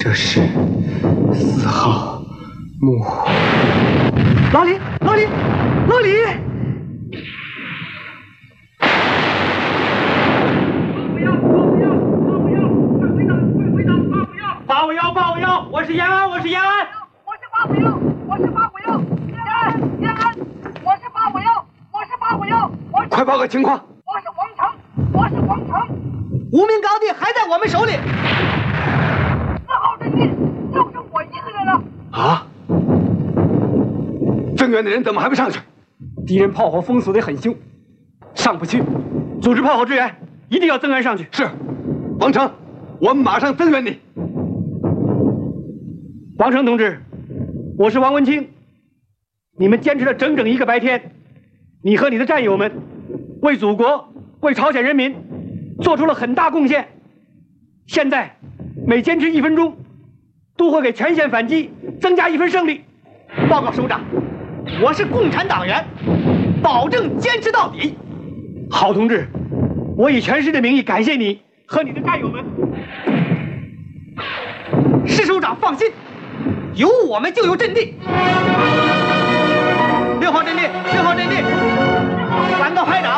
这是4号木户。老李，老李，老李！851，我是延安，我是延安， 我是851，我是851，延安，我是851，我是851， 快报个情况！ 我是皇城，我是皇城， 无名高地还在我们手里。 4号阵地就剩我一个人了。 啊！增援的人怎么还不上去？敌人炮火封锁得很凶，上不去。组织炮火支援，一定要增援上去。是，王成，我们马上增援你。王成同志，我是王文清。你们坚持了整整1个白天，你和你的战友们为祖国、为朝鲜人民做出了很大贡献。现在每坚持1分钟，都会给全线反击增加1分胜利。报告首长，我是共产党员，保证坚持到底。好同志，我以全师的名义感谢你和你的战友们。师首长放心，有我们就有阵地。6号阵地，6号阵地，反告排长。